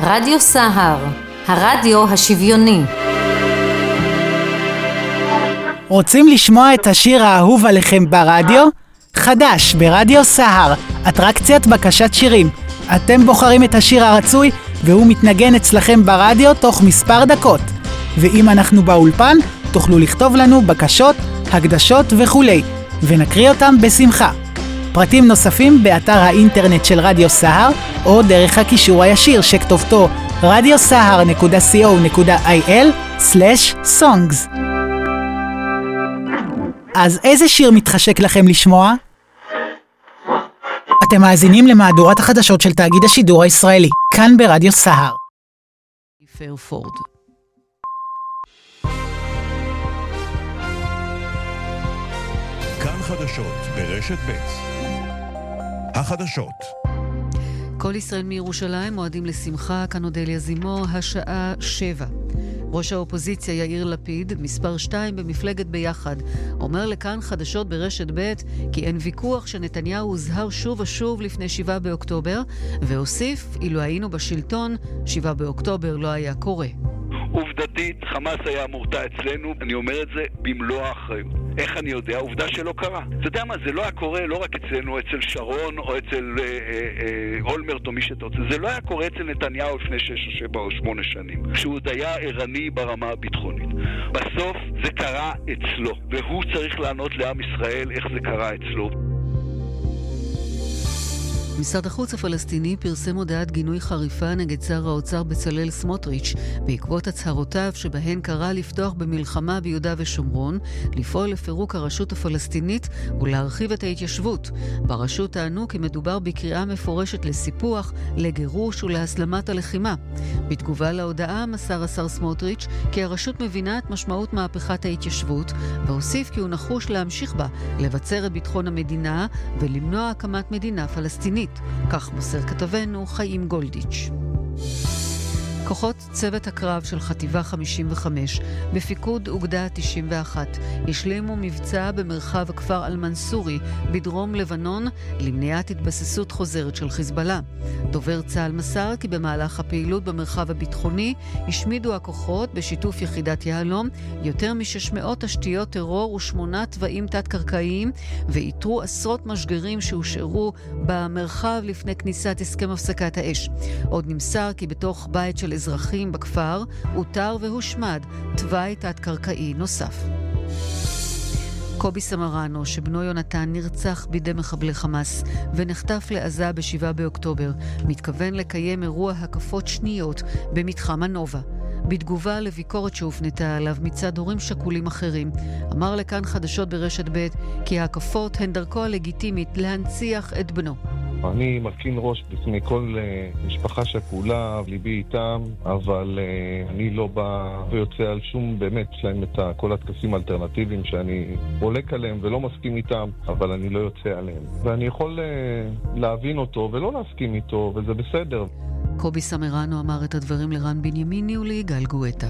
רדיו סהר, הרדיו השוויוני. רוצים לשמוע את השיר האהוב עליכם ברדיו? חדש ברדיו סהר, אטרקציית בקשת שירים. אתם בוחרים את השיר הרצוי והוא מתנגן אצלכם ברדיו תוך מספר דקות. ואם אנחנו באולפן, תוכלו לכתוב לנו בקשות, הקדשות וכולי, ונקריא אותם בשמחה. פרטים נוספים באתר האינטרנט של רדיו סהר, או דרך הקישור הישיר שכתובתו radiosahar.co.il/songs. אז איזה שיר מתחשק לכם לשמוע? אתם מאזינים למהדורת החדשות של תאגיד השידור הישראלי, כאן ברדיו סהר. פיירפורד. כאן חדשות ברשת ב'. החדשות. כל ישראל מירושלים מועדים לשמחה, כאן אודליה זימו, השעה 7. ראש האופוזיציה יאיר לפיד, מספר 2 במפלגת ביחד, אומר לכאן חדשות ברשת ב' כי אין ויכוח שנתניהו הוזהר שוב ושוב לפני 7 באוקטובר, והוסיף, אילו היינו בשלטון, 7 באוקטובר לא היה קורה. עובדתית, חמאס היה מורתע אצלנו, אני אומר את זה במלוא האחריות. איך אני יודע? עובדה שלא קרה. אתה יודע מה, זה לא היה קורה לא רק אצלנו, אצל שרון או אצל אולמרט או מי שאתה רוצה. זה לא היה קורה אצל נתניהו לפני 6 או 7 או 8 שנים, כשהוא עוד היה ערני ברמה הביטחונית. בסוף זה קרה אצלו, והוא צריך לענות לעם ישראל איך זה קרה אצלו. משרד החוץ הפלסטיני פרסם הודעת גינוי חריפה נגד שר האוצר בצלאל סמוטריץ' בעקבות הצהרותיו שבהן קרא לפתוח במלחמה ביהודה ושומרון, לפעול לפירוק הרשות הפלסטינית ולהרחיב את ההתיישבות. ברשות טענו כי מדובר בקריאה מפורשת לסיפוח, לגירוש ולהסלמת הלחימה. בתגובה להודעה מסר השר סמוטריץ' כי הרשות מבינה את משמעות מהפכת ההתיישבות, והוסיף כי הוא נחוש להמשיך בה, לבצר את ביטחון המדינה ולמנוע הקמת מדינה פלסטינית. כך מוסר כתבנו חיים גולדיץ'. כוחות צוות הקרב של חטיבה 55 בפיקוד אוגדה 91 השלימו מבצע במרחב הכפר אל-מנסורי בדרום לבנון למניעת התבססות חוזרת של חיזבאללה. דובר צה"ל מסר כי במהלך הפעילות במרחב הביטחוני השמידו הכוחות בשיתוף יחידת יהלום יותר מ-600 תשתיות טרור ו8 תוואים תת-קרקעיים ואיתרו עשרות משגרים שהושארו במרחב לפני כניסת הסכם הפסקת האש. עוד נמסר כי בתוך בית של אזרחים בכפר אותר והושמד תוואי תת-קרקעי נוסף. קובי סמרנו, שבנו יונתן נרצח בידי מחבלי חמאס ונחטף לעזה ב7 באוקטובר, מתכוון לקיים אירוע הקפות שניות במתחם הנובה. בתגובה לביקורת שהופנתה עליו מצד הורים שכולים אחרים, אמר לכאן חדשות ברשת ב' כי ההקפות הן דרכו הלגיטימית להנציח את בנו. אני מרכין ראש בפני כל משפחה שכולה, ליבי איתם, אבל אני לא בא ויוצא על שום, באמת, יש להם את כל התקפים האלטרנטיביים שאני חולק עליהם ולא מסכים איתם, אבל אני לא יוצא עליהם. ואני יכול להבין אותו ולא להסכים איתו, וזה בסדר. קובי סמרנו אמר את הדברים לרן בנימיני וליגאל גואטה.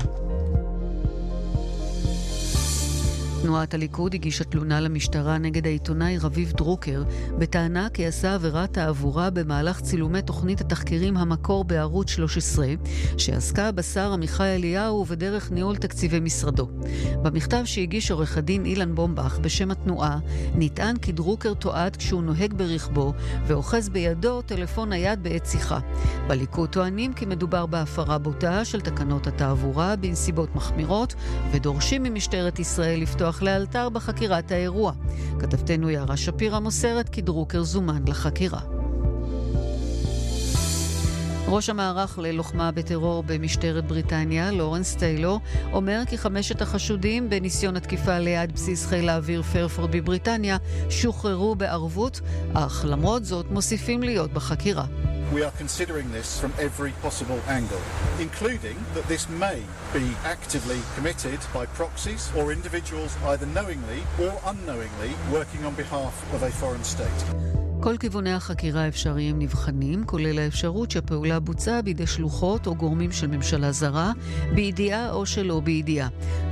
תנועת הליכוד הגישה תלונה למשטרה נגד העיתונאי רביב דרוקר בטענה כי עשה עבירת תעבורה במהלך צילומי תוכנית התחקירים המקור בערוץ 13 שעסקה בשר עמיחי אליהו ובדרך ניהול תקציבי משרדו. במכתב שהגיש עורך הדין אילן בומבך בשם התנועה נטען כי דרוקר תועד כשהוא נוהג ברכבו ואוחז בידו טלפון נייד בעת שיחה. בליכוד טוענים כי מדובר בהפרה בוטה של תקנות התעבורה בנסיבות מחמירות ודורשים ממשטרת ישראל לפתוח לאלתר בחקירת האירוע. כתבתנו יערה שפירה מוסרת כי דרוקר זומן לחקירה. ראש המערך ללוחמה בטרור במשטרת בריטניה, לורנס טיילור, אומר כי 5 החשודים בניסיון התקיפה ליד בסיס חיל האוויר פיירפורד בבריטניה שוחררו בערבות, אך למרות זאת מוסיפים להיות בחקירה. We are considering this from every possible angle, including that this may be actively committed by proxies or individuals either knowingly or unknowingly working on behalf of a foreign state. כל כיווני החקירה האפשריים נבחנים, כולל האפשרות שהפעולה בוצעה בידי שלוחות או גורמים של ממשלה זרה, בידיעה או שלא בידיעה.